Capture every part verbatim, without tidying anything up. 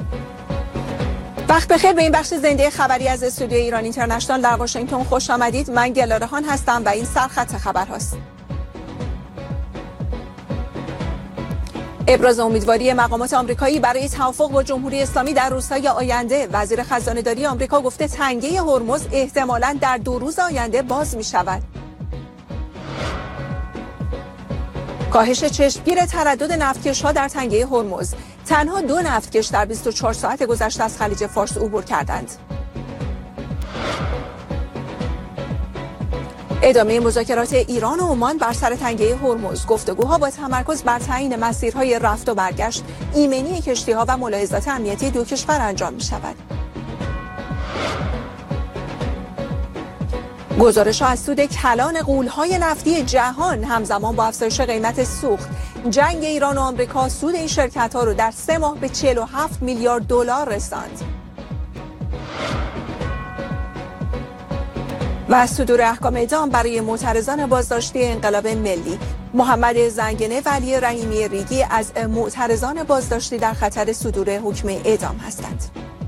وقت بخیر به این بخش زنده خبری از استودیو ایران اینترنشنال در واشنگتن خوش آمدید. من گلارهان هستم و این سرخط خبر هاست. ابراز امیدواری مقامات آمریکایی برای توافق با جمهوری اسلامی در روزهای آینده. وزیر خزانه‌داری آمریکا گفته تنگه هرمز احتمالاً در دو روز آینده باز می شود. کاهش چشمگیر تردد نفتکش‌ها در تنگه هرمز. تنها دو نفتکش در بیست و چهار ساعت گذشته از خلیج فارس عبور کردند. ادامه مذاکرات ایران و عمان بر سر تنگه هرمز. گفتگوها با تمرکز بر تعیین مسیرهای رفت و برگشت، ایمنی کشتی‌ها و ملاحظات امنیتی دو کشور انجام می‌شود. گزارش از سود کلان غول‌های نفتی جهان همزمان با افزایش قیمت سوخت. جنگ ایران و آمریکا سود این شرکت‌ها رو در سه ماه به چهل و هفت میلیارد دلار رساند. و صدور احکام اعدام برای معترضان بازداشتی انقلاب ملی. محمد زنگنه و علی رحیمی ریگی از معترضان بازداشتی در خطر صدور حکم اعدام هستند.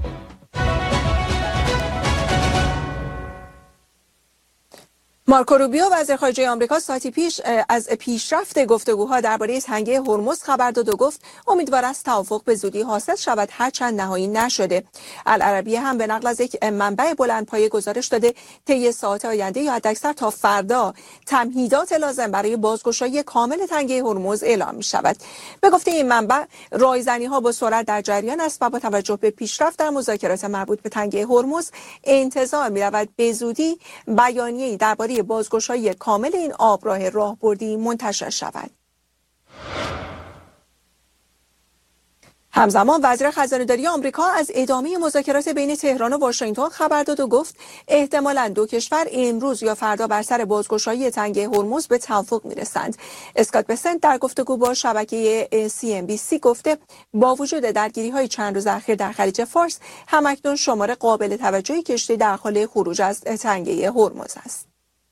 مارکو روبیو وزیر خارجه آمریکا ساعتی پیش از پیشرفت گفتگوها درباره تنگه هرمز خبر داد و گفت امیدوار است توافق به زودی حاصل شود هرچند نهایی نشده. العربیه هم به نقل از یک منبع بلندپایه گزارش داده طی ساعات آینده یا حداکثر تا فردا تمهیدات لازم برای بازگشایی کامل تنگه هرمز اعلام می شود. به گفته این منبع رایزنی ها با سرعت در جریان است و با توجه به پیشرفت در مذاکرات مربوط به تنگه هرمز انتظار می رود به زودی بیانیه‌ای درباره بازگشایی کامل این آبراه راهبردی منتشر شود. همزمان وزیر خزانه‌داری آمریکا از ادامه مذاکرات بین تهران و واشنگتن خبر داد و گفت احتمالاً دو کشور امروز یا فردا بر سر بازگشایی تنگه هرمز به توافق می‌رسند. اسکات بسنت در گفتگو با شبکه سی ام بی سی گفته با وجود درگیری‌های چند روز اخیر در خلیج فارس، همکنون شمار قابل توجهی کشتی در حال خروج از تنگه هرمز است.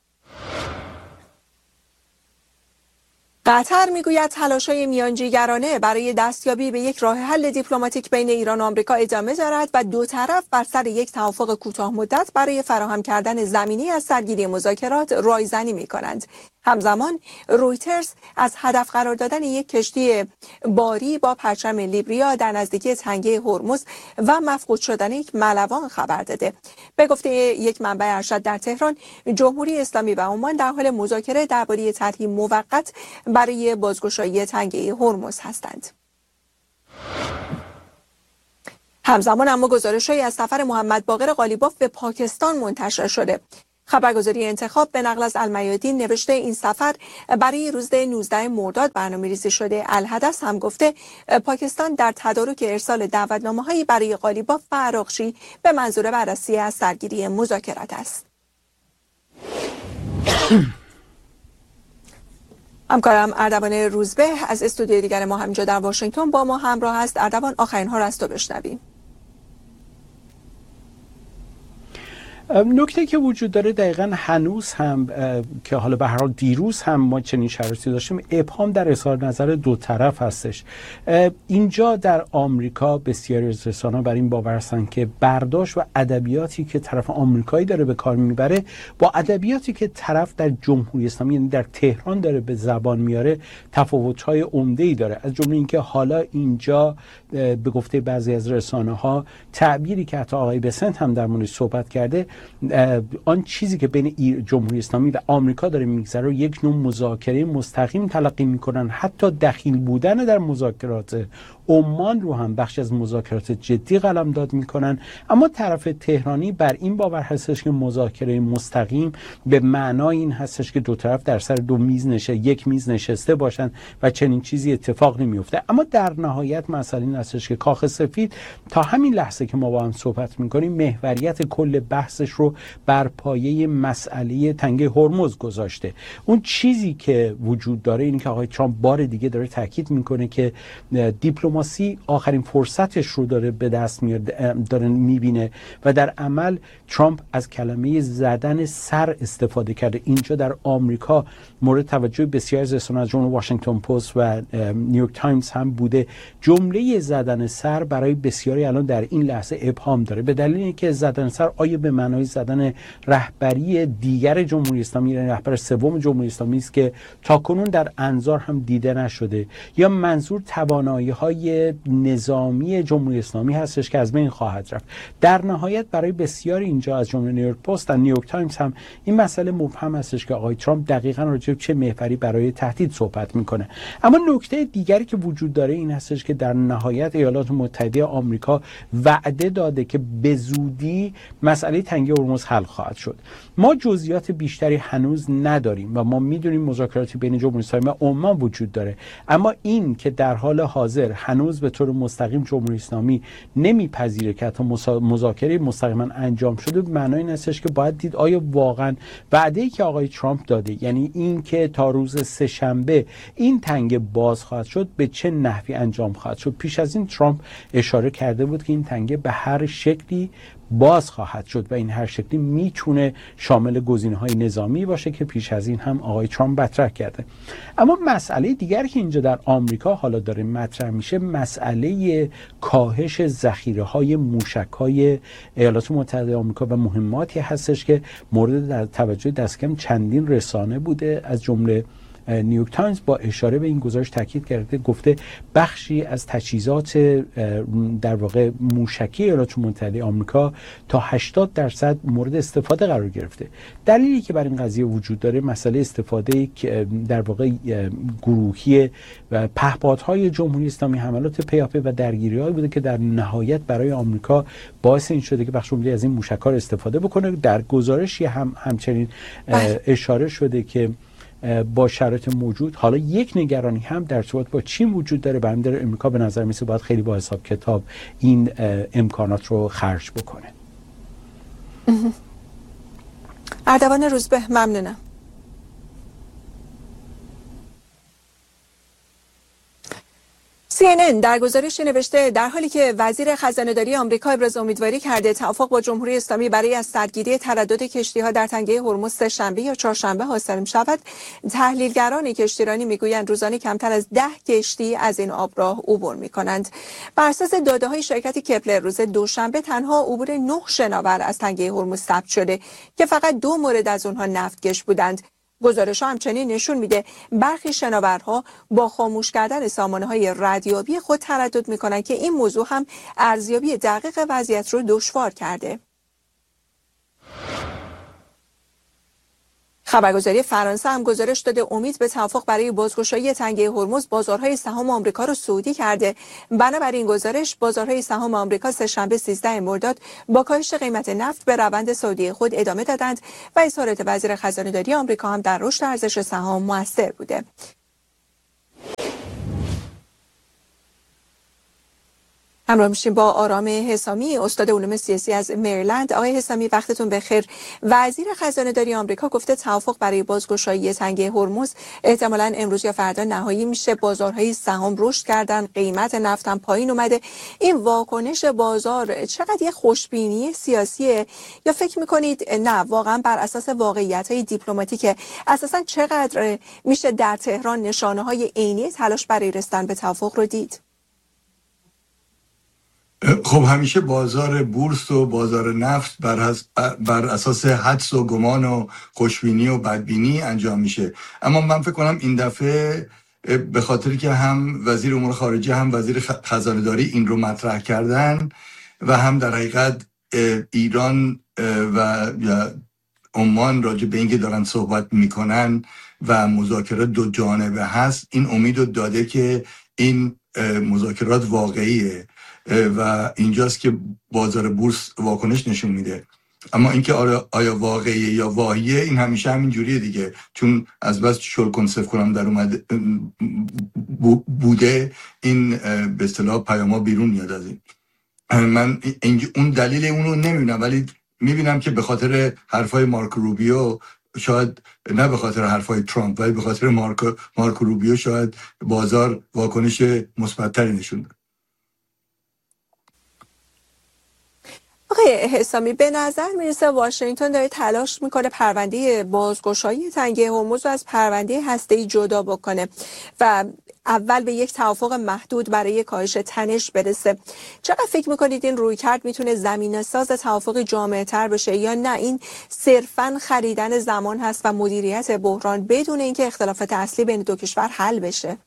قطر میگوید تلاش‌های میانجیگرانه برای دستیابی به یک راه حل دیپلماتیک بین ایران و آمریکا ادامه دارد و دو طرف بر سر یک توافق کوتاه مدت برای فراهم کردن زمینی از سرگیری مذاکرات رایزنی می‌کنند. همزمان رویترز از هدف قرار دادن یک کشتی باری با پرچم لیبریا در نزدیکی تنگه هرمز و مفقود شدن یک ملوان خبر داده. به گفته یک منبع ارشد در تهران، جمهوری اسلامی و عمان در حال مذاکره درباره طرحی موقت برای بازگشایی تنگه هرمز هستند. همزمان اما گزارش‌هایی از سفر محمد باقر قالیباف به پاکستان منتشر شده. خبرگزاری انتخاب به نقل از المیادین نوشته این سفر برای روز نوزدهم مرداد برنامه‌ریزی شده. الحدث هم گفته پاکستان در تدارک ارسال دعوتنامه‌هایی برای قالیباف و عراقچی به منظور بررسی از سرگیری مذاکرات است. همکارم اردوان روزبه از استودیوی دیگر ما همینجا در واشنگتن با ما همراه است. اردوان، آخرین ها را از تو بشنویم. نکته که وجود داره دقیقاً هنوز هم که حالا به هر حال دیروز هم ما چنین شرایطی داشتیم، ابهام در اظهار نظر دو طرف هستش. اینجا در آمریکا بسیاری از رسانه‌ها بر این باور هستند که برداشت و ادبیاتی که طرف آمریکایی داره به کار میبره با ادبیاتی که طرف در جمهوری اسلامی یعنی در تهران داره به زبان میاره تفاوت‌های عمده‌ای داره. از جمله اینکه حالا اینجا به گفته بعضی از رسانه‌ها تعبیری که حتی آقای بسنت هم در موردش صحبت کرده، آن چیزی که بین جمهوری اسلامی و آمریکا داره میگذره یک نوع مذاکره مستقیم تلقی میکنن. حتی دخیل بودن در مذاکرات عمان رو هم بخش از مذاکرات جدی قلمداد میکنن. اما طرف تهرانی بر این باور هستش که مذاکره مستقیم به معنای این هستش که دو طرف در سر دو میز نشه یک میز نشسته باشن و چنین چیزی اتفاق نمیفته. اما در نهایت مسئله این هستش که کاخ سفید تا همین لحظه که ما با هم صحبت میکنیم محوریت کل بحثش رو بر پایه مسئله تنگه هرمز گذاشته. اون چیزی که وجود داره اینه که آقای ترامپ بار دیگه داره تاکید میکنه که دیپلماسی دیپلماسی آخرین فرصتش رو داره به دست میاره، داره میبینه و در عمل ترامپ از کلمه زدن سر استفاده کرده. اینجا در آمریکا مورد توجه بسیاری از رسانه‌ها از جمله واشنگتن پست و نیویورک تایمز هم بوده. جمله زدن سر برای بسیاری الان در این لحظه ابهام داره، به دلیل اینکه زدن سر آیا به معنای زدن رهبری دیگر جمهوری اسلامی، یعنی رهبر سوم جمهوری اسلامی است که تاکنون در انظار هم دیده نشده، یا منظور توانایی‌های نظامی جمهوری اسلامی هستش که از بین خواهد رفت. در نهایت برای بسیاری اینجا از جمله نیویورک پست و نیویورک تایمز هم این مسئله مبهم هستش که آقای ترامپ دقیقاً راجع به چه محوری برای تهدید صحبت میکنه. اما نکته دیگری که وجود داره این هستش که در نهایت ایالات متحده آمریکا وعده داده که به زودی مسئله تنگه هرمز حل خواهد شد. ما جزئیات بیشتری هنوز نداریم و ما میدونیم مذاکراتی بین جمهوری اسلامی و عمان وجود داره، اما این که در حال حاضر هنوز به طور مستقیم جمهوری اسلامی نمیپذیره که حتی مذاکره مستقیما انجام شده، به معنای این هستش که باید دید آیا واقعا وعده‌ای که آقای ترامپ داده، یعنی این که تا روز سه شنبه این تنگه باز خواهد شد، به چه نحوی انجام خواهد شد. پیش از این ترامپ اشاره کرده بود که این تنگه به هر شکلی باز خواهد شد و این هر شکلی میتونه شامل گزینه‌های نظامی باشه که پیش از این هم آقای ترامپ مطرح کرده. اما مسئله دیگری که اینجا در آمریکا حالا داره مطرح میشه، مسئله کاهش ذخیره‌های موشک‌های ایالات متحده آمریکا و مهماتی هستش که مورد توجه دست کم چندین رسانه بوده، از جمله نیویورک تایمز با اشاره به این گزارش تاکید کرده، گفته بخشی از تجهیزات در واقع موشکی ایالات متحده آمریکا تا هشتاد درصد مورد استفاده قرار گرفته. دلیلی که بر این قضیه وجود داره مسئله استفاده در واقع گروهی و پهپادهای جمهوری اسلامی، حملات پیاپی و درگیری‌هایی بوده که در نهایت برای آمریکا باعث این شده که بخش عمده از این موشک‌ها را استفاده بکنه. در گزارشی هم همچنین اشاره شده که با شرایط موجود حالا یک نگرانی هم در ارتباط با چین وجود داره، برای همین امریکا به نظر میسه باید خیلی با حساب کتاب این امکانات رو خرج بکنه. اردوان روزبه، ممنونم. سی ان ان در گزارش نوشته در حالی که وزیر خزانه‌داری آمریکا ابراز امیدواری کرده توافق با جمهوری اسلامی برای از سرگیری تردد کشتی‌ها در تنگه هرمز سه‌شنبه یا چهارشنبه حاصل شود، تحلیلگران کشتیرانی میگویند روزانه کمتر از ده کشتی از این آبراه عبور می‌کنند. بر اساس داده‌های شرکت کپلر روز دوشنبه تنها عبور نه شناور از تنگه هرمز ثبت شده که فقط دو مورد از آنها نفتکش بودند. گزارش ها همچنین نشون میده برخی شناورها با خاموش کردن سامانه‌های ردیابی خود تردد میکنن که این موضوع هم ارزیابی دقیق وضعیت رو دشوار کرده. خبرگزاری فرانسه هم گزارش داده امید به توافق برای بازگشایی تنگه هرمز بازارهای سهام آمریکا را صعودی کرده. بنابراین گزارش بازارهای سهام آمریکا سه‌شنبه سیزده مرداد با کاهش قیمت نفت به روند صعودی خود ادامه دادند و اظهارات وزیر خزانه‌داری آمریکا هم در رشد ارزش سهام مؤثر بوده. همراه میشیم با آرام حسامی، استاد علوم سیاسی از مریلند. آقای حسامی وقتتون بخیر. وزیر خزانه‌داری آمریکا گفته توافق برای بازگشایی تنگه هرمز احتمالاً امروز یا فردا نهایی میشه. بازارهای سهام رشد کردن، قیمت نفت هم پایین اومده. این واکنش بازار چقدر یه خوشبینی سیاسیه یا فکر میکنید نه واقعا بر اساس واقعیت‌های دیپلماتیکه؟ اساساً چقدر میشه در تهران نشانه‌های عینی تلاش برای رسیدن به توافق رو دید؟ خب همیشه بازار بورس و بازار نفت بر, بر اساس حدس و گمان و خوشبینی و بدبینی انجام میشه، اما من فکر کنم این دفعه به خاطری که هم وزیر امور خارجه هم وزیر خزانه‌داری این رو مطرح کردن و هم در حقیقت ایران و عمان راجع به اینکه دارن صحبت میکنن و مذاکرات دو جانبه هست، این امید رو داده که این مذاکرات واقعیه و اینجاست که بازار بورس واکنش نشون میده. اما اینکه آیا واقعیه یا واهیه، این همیشه همین جوریه دیگه، چون از بس شل کنسف کنم در اومده بوده این به اصطلاح پیاما بیرون میاد از این. من اون دلیل اونو نمیبینم، ولی میبینم که به خاطر حرفای مارک روبیو، شاید نه به خاطر حرفای ترامپ ولی به خاطر مارک مارک روبیو، شاید بازار واکنش مثبت‌تری نشون داد. آقای حسامی، به نظر میرسه واشنگتن داره تلاش میکنه پرونده بازگشایی تنگه هرمز رو از پرونده هسته‌ای جدا بکنه و اول به یک توافق محدود برای کاهش تنش برسه. چقدر فکر میکنید این رویکرد میتونه زمینه ساز توافق جامع تر بشه یا نه این صرفاً خریدن زمان هست و مدیریت بحران بدون اینکه اختلافات اصلی بین دو کشور حل بشه؟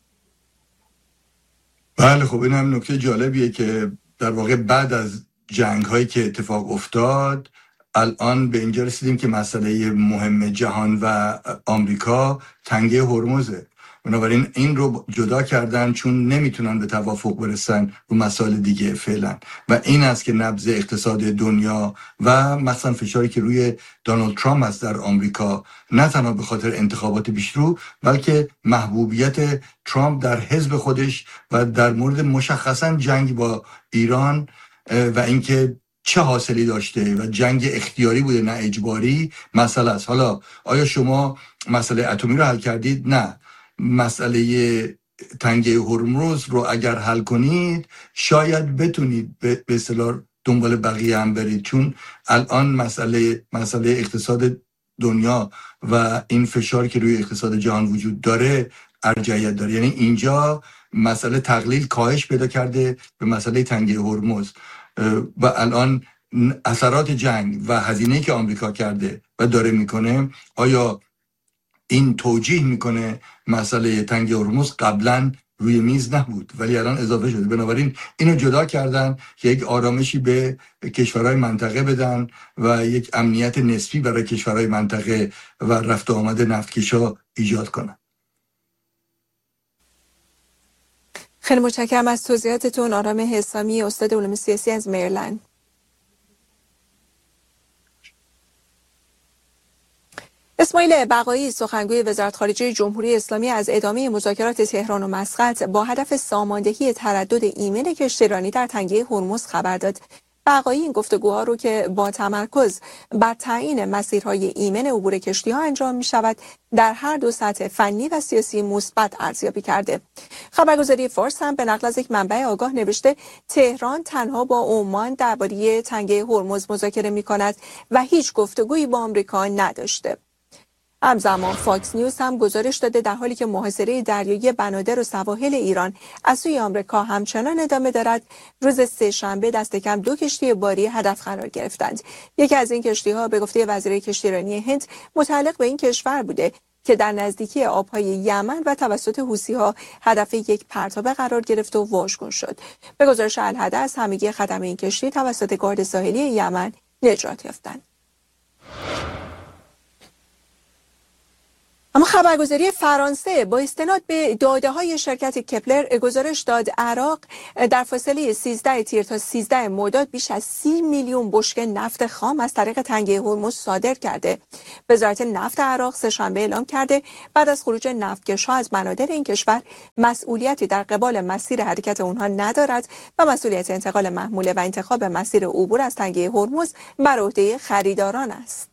بله، خب این هم نکته جالبیه که در واقع بعد از جنگ هایی که اتفاق افتاد الان به اینجا رسیدیم که مسئله مهم جهان و آمریکا تنگه هرمزه. بنابراین این رو جدا کردن چون نمیتونن به توافق برسن رو مسائل دیگه فعلا و این است که نبض اقتصاد دنیا و مثلا فشاری که روی دونالد ترامپ است در آمریکا، نه تنها به خاطر انتخابات پیشرو بلکه محبوبیت ترامپ در حزب خودش و در مورد مشخصا جنگ با ایران و اینکه چه حاصلی داشته و جنگ اختیاری بوده نه اجباری مسئله است. حالا آیا شما مسئله اتمی رو حل کردید؟ نه. مسئله تنگه هرمز رو اگر حل کنید شاید بتونید به اصطلاح دنبال بقیه هم برید، چون الان مسئله مسئله اقتصاد دنیا و این فشاری که روی اقتصاد جهان وجود داره ارجحیت داره. یعنی اینجا مسئله تقلیل کاهش پیدا کرده به مسئله تنگه هرمز و الان اثرات جنگ و هزینه‌ای که آمریکا کرده و داره میکنه، آیا این توجیه میکنه مسئله تنگه هرمز قبلا روی میز نبود ولی الان اضافه شده. بنابراین اینو جدا کردن که یک آرامشی به کشورهای منطقه بدن و یک امنیت نسبی برای کشورهای منطقه و رفت و آمد نفتکشا ایجاد کنن. خیلی متشکرم از توضیحاتتون. آرام حسامی، استاد علوم سیاسی از مریلند. اسماعیل بقایی، سخنگوی وزارت خارجه جمهوری اسلامی، از ادامه مذاکرات تهران و مسقط با هدف ساماندهی تردد ایمن کشتیرانی در تنگه هرمز خبر داد. بقایی این گفتگوها رو که با تمرکز بر تعیین مسیرهای ایمن عبور کشتی‌ها انجام می شود در هر دو سطح فنی و سیاسی مثبت ارزیابی کرده. خبرگزاری فارس هم به نقل از یک منبع آگاه نوشته تهران تنها با عمان درباره تنگه هرمز مذاکره می کند و هیچ گفتگویی با آمریکا نداشته. همزمان فاکس نیوز هم گزارش داده در حالی که محاصره دریایی بنادر و سواحل ایران از سوی آمریکا همچنان ادامه دارد، روز سه‌شنبه دست کم دو کشتی باری هدف قرار گرفتند. یکی از این کشتی‌ها به گفته وزیر کشتیرانی هند متعلق به این کشور بوده که در نزدیکی آبهای یمن و توسط حوثی‌ها هدف یک پرتابه قرار گرفت و واژگون شد. به گزارش الحدث همگی خدم این کشتی توسط گارد ساحلی یمن نجات یافتند. اما خبرگزاری فرانسه با استناد به داده‌های شرکت کپلر گزارش داد عراق در فاصله سیزده تیر تا سیزده مرداد بیش از سی میلیون بشکه نفت خام از طریق تنگه هرمز صادر کرده. وزارت نفت عراق سه‌شنبه اعلام کرده بعد از خروج نفتکش‌ها از بنادر این کشور مسئولیتی در قبال مسیر حرکت اونها ندارد و مسئولیت انتقال محموله و انتخاب مسیر عبور از تنگه هرمز بر عهده خریداران است.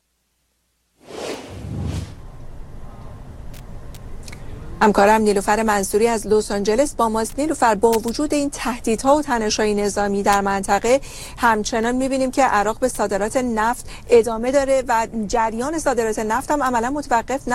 همکارم نیلوفر منصوری از لس آنجلس با ماست. نیلوفر، با وجود این تهدیدها و تنش‌های نظامی در منطقه همچنان می‌بینیم که عراق به صادرات نفت ادامه داره و جریان صادرات نفت هم عملا متوقف